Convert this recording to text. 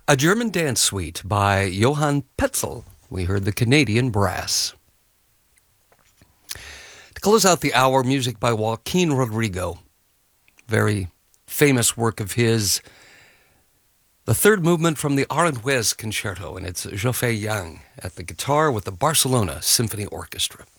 A German dance suite by Johann Petzel. We heard the Canadian Brass. To close out the hour, music by Joaquin Rodrigo. Very famous work of his. The third movement from the Aranjuez Concerto, and it's Zhou Fei Yang at the guitar with the Barcelona Symphony Orchestra.